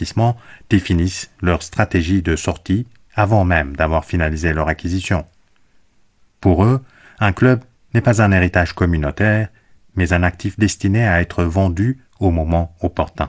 d'investissement définissent leur stratégie de sortie avant même d'avoir finalisé leur acquisition. Pour eux, un club n'est pas un héritage communautaire, mais un actif destiné à être vendu au moment opportun.